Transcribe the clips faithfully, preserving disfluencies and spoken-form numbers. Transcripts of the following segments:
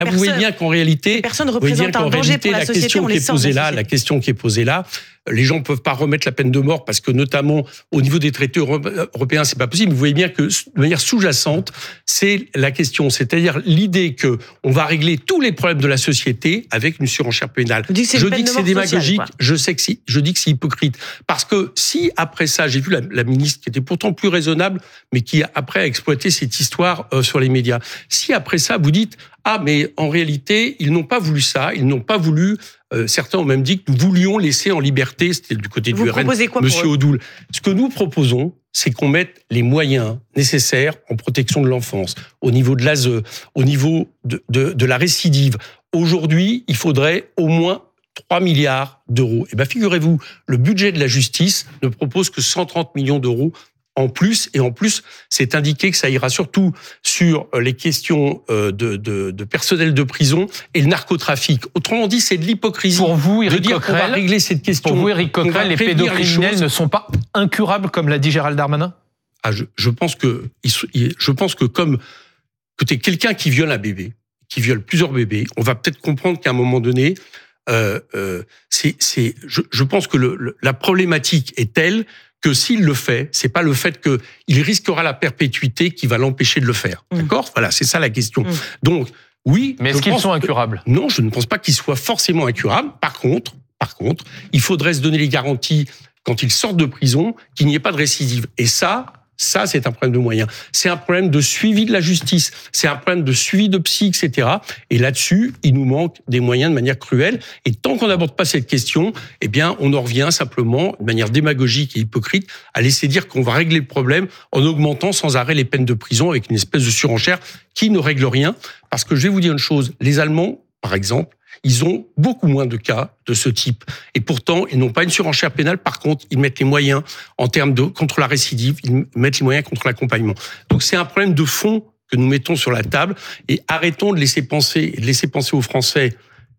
Vous voyez bien qu'en réalité, personne ne représente un danger pour la société. On les sort de la, la question qui est posée là, les gens ne peuvent pas remettre la peine de mort parce que notamment au niveau des traités européens, c'est pas possible. Vous voyez bien que de manière sous-jacente, c'est la question, c'est-à-dire l'idée que on va régler tous les problèmes de la société avec une surenchère pénale. Je dis que c'est démagogique. Je sais que si, je dis que c'est hypocrite parce que si après ça, j'ai vu la, la ministre qui était pourtant plus raisonnable, mais qui après a exploité cette histoire euh, sur les médias. Si après ça, vous dites ah, mais en réalité, ils n'ont pas voulu ça, ils n'ont pas voulu... Euh, certains ont même dit que nous voulions laisser en liberté, c'était du côté Vous du R N, Monsieur Odoul. Ce que nous proposons, c'est qu'on mette les moyens nécessaires en protection de l'enfance, au niveau de l'A S E, au niveau de, de, de la récidive. Aujourd'hui, il faudrait au moins trois milliards d'euros. Et bien, figurez-vous, le budget de la justice ne propose que cent trente millions d'euros en plus, et en plus, c'est indiqué que ça ira surtout sur les questions de, de, de personnel de prison et le narcotrafic. Autrement dit, c'est de l'hypocrisie. Pour vous, Éric de dire qu'on va régler cette question. Pour vous, Éric Coquerel, les pédocriminels les ne sont pas incurables, comme l'a dit Gérald Darmanin ? Ah, je, je pense que, je pense que comme que t'es quelqu'un qui viole un bébé, qui viole plusieurs bébés, on va peut-être comprendre qu'à un moment donné, euh, euh, c'est, c'est, je, je pense que le, le, la problématique est telle que s'il le fait, c'est pas le fait qu'il risquera la perpétuité qui va l'empêcher de le faire. Mmh. D'accord ? Voilà, c'est ça la question. Mmh. Donc, oui. Mais est-ce qu'ils sont incurables ? Non, je ne pense pas qu'ils soient forcément incurables. Par contre, par contre, il faudrait se donner les garanties quand ils sortent de prison qu'il n'y ait pas de récidive. Et ça, ça, c'est un problème de moyens. C'est un problème de suivi de la justice. C'est un problème de suivi de psy, et cetera. Et là-dessus, il nous manque des moyens de manière cruelle. Et tant qu'on n'aborde pas cette question, eh bien, on en revient simplement, de manière démagogique et hypocrite, à laisser dire qu'on va régler le problème en augmentant sans arrêt les peines de prison avec une espèce de surenchère qui ne règle rien. Parce que je vais vous dire une chose, les Allemands, par exemple, ils ont beaucoup moins de cas de ce type. Et pourtant, ils n'ont pas une surenchère pénale. Par contre, ils mettent les moyens en termes de contre la récidive, ils mettent les moyens contre l'accompagnement. Donc c'est un problème de fond que nous mettons sur la table. Et arrêtons de laisser penser, de laisser penser aux Français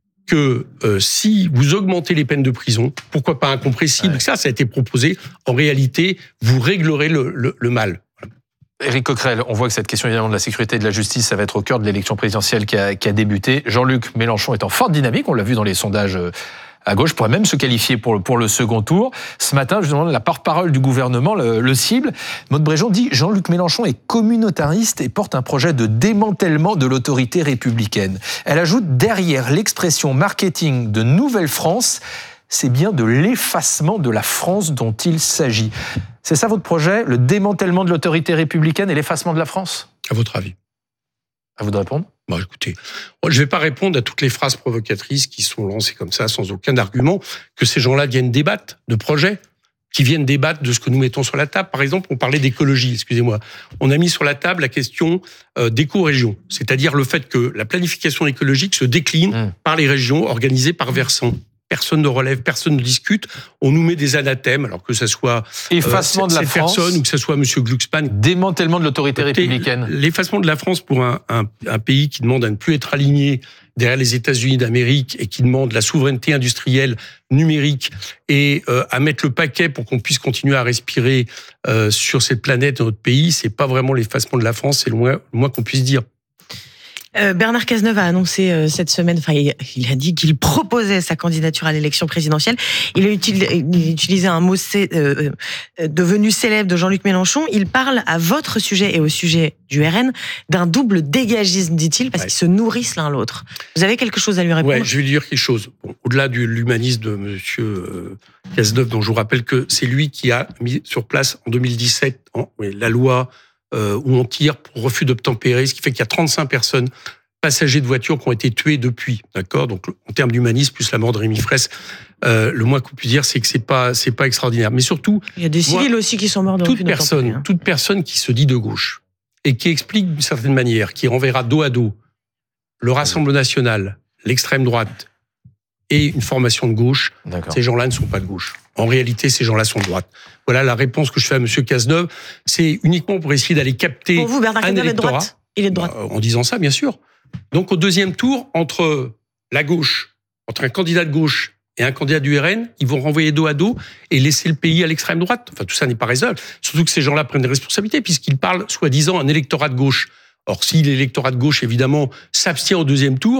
que euh, si vous augmentez les peines de prison, pourquoi pas incompressible, ouais. Ça, ça a été proposé. En réalité, vous réglerez le, le, le mal. Éric Coquerel, on voit que cette question évidemment de la sécurité et de la justice, ça va être au cœur de l'élection présidentielle qui a, qui a débuté. Jean-Luc Mélenchon est en forte dynamique, on l'a vu dans les sondages à gauche, pourrait même se qualifier pour le, pour le second tour. Ce matin, justement, la porte-parole du gouvernement le, le cible. Maude Bréjon dit « Jean-Luc Mélenchon est communautariste et porte un projet de démantèlement de l'autorité républicaine ». Elle ajoute « Derrière l'expression marketing de Nouvelle France, c'est bien de l'effacement de la France dont il s'agit ». C'est ça votre projet, le démantèlement de l'autorité républicaine et l'effacement de la France ? À votre avis ? À vous de répondre ? Bon, écoutez, je ne vais pas répondre à toutes les phrases provocatrices qui sont lancées comme ça, sans aucun argument, que ces gens-là viennent débattre de projets, qui viennent débattre de ce que nous mettons sur la table. Par exemple, on parlait d'écologie, excusez-moi. On a mis sur la table la question euh, d'éco-régions, c'est-à-dire le fait que la planification écologique se décline mmh. par les régions, organisées par versants. Personne ne relève, personne ne discute. On nous met des anathèmes, alors que ce soit effacement euh, de la France, personne ou que ce soit Monsieur Glucksmann. Démantèlement de l'autorité républicaine. L'effacement de la France pour un, un, un pays qui demande à ne plus être aligné derrière les États-Unis d'Amérique et qui demande la souveraineté industrielle numérique et euh, à mettre le paquet pour qu'on puisse continuer à respirer euh, sur cette planète, dans notre pays, c'est pas vraiment l'effacement de la France, c'est le moins, le moins qu'on puisse dire. Euh, Bernard Cazeneuve a annoncé euh, cette semaine, enfin, il, il a dit qu'il proposait sa candidature à l'élection présidentielle. Il a utilisé, il utilisé un mot cé, euh, euh, devenu célèbre de Jean-Luc Mélenchon. Il parle à votre sujet et au sujet du R N d'un double dégagisme, dit-il, parce ouais. qu'ils se nourrissent l'un l'autre. Vous avez quelque chose à lui répondre ? Ouais, je vais lui dire quelque chose. Bon, au-delà de l'humanisme de Monsieur euh, Cazeneuve, dont je vous rappelle que c'est lui qui a mis sur place en deux mille dix-sept hein, la loi Euh, où on tire pour refus d'obtempérer, ce qui fait qu'il y a trente-cinq personnes, passagers de voitures, qui ont été tués depuis. D'accord ? Donc, en termes d'humanisme, plus la mort de Rémi Fraisse, euh, le moins qu'on puisse dire, c'est que c'est pas, c'est pas extraordinaire. Mais surtout, il y a des civils moi, aussi qui sont morts de toute personne, hein. toute personne qui se dit de gauche et qui explique d'une certaine manière, qui renverra dos à dos le Rassemblement national, l'extrême droite et une formation de gauche, D'accord. ces gens-là ne sont pas de gauche. En réalité, ces gens-là sont de droite. Voilà la réponse que je fais à M. Cazeneuve. C'est uniquement pour essayer d'aller capter pour vous, Bernard un électorat. Est de droite. Il est de droite. Bah, en disant ça, bien sûr. Donc, au deuxième tour, entre la gauche, entre un candidat de gauche et un candidat du R N, ils vont renvoyer dos à dos et laisser le pays à l'extrême droite. Enfin, tout ça n'est pas raisonnable. Surtout que ces gens-là prennent des responsabilités puisqu'ils parlent, soi-disant, un électorat de gauche. Or, si l'électorat de gauche, évidemment, s'abstient au deuxième tour,